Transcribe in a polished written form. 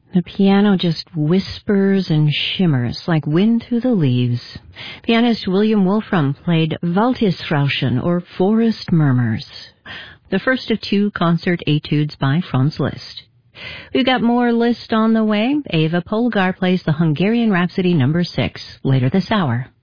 The piano just whispers and shimmers like wind through the leaves. Pianist William Wolfram played Waldhusrauschen, or Forest Murmurs, the first of 2 concert etudes by Franz Liszt. We've got more Liszt on the way. Eva Polgar plays the Hungarian Rhapsody No. 6 later this hour.